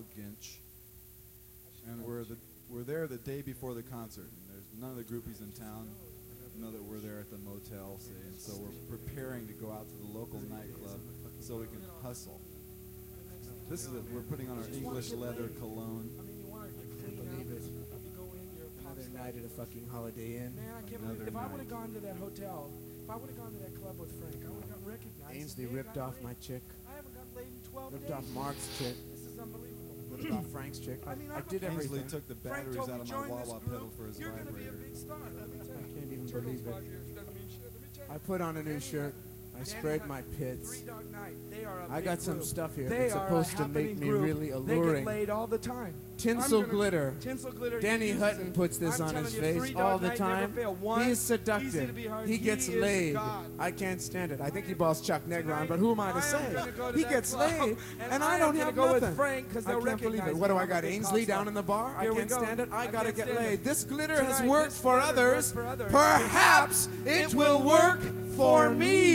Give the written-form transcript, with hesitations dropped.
Kyle Ginch, and we're there the day before the concert. And there's none of the groupies in town know that we're there at the motel, say, and so we're preparing to go out to the local nightclub so we can hustle. This is we're putting on our English leather cologne. I can't believe it. Another night at a fucking Holiday Inn. Man, I can't believe it. If I would have gone to that hotel, if I would have gone to that club with Frank, I would have got recognized. Ainsley ripped off my chick. I haven't got laid in 12 Ripped days. off Mark's chick. This is unbelievable. Ripped off Frank's chick. I mean, I did Ainsley everything. took the Frank batteries told out me, of my join this wah-wah group. pedal for his You're going to be a vibrator. big star. Let me tell I you. can't even Turtles believe it. 5 years doesn't mean shit. Let me tell you. I put on a new shirt. I sprayed my pits. Three Dog Night. They are a I big got some group. stuff here They that's are supposed a to make happening me group. really They alluring. get laid all the time. Tinsel glitter. Tinsel glitter. Danny uses Hutton it. puts this I'm on his telling you, face Three Dog all the Night never time. fail. One, He is easy seductive. to be hard. He gets is laid. God. I can't stand it. I think he balls Chuck Negron, but who am I to am say? gonna go to He that gets club, laid, and I am don't gonna have go nothing. with Frank because I they'll can't believe recognize it. What do me. I got? I'm a big Ainsley cock down star. in the bar? I Here we can't go. stand it. I gotta can't get stand laid. it. This glitter Tonight, has worked this for glitter others. works for others. Perhaps it will work for me.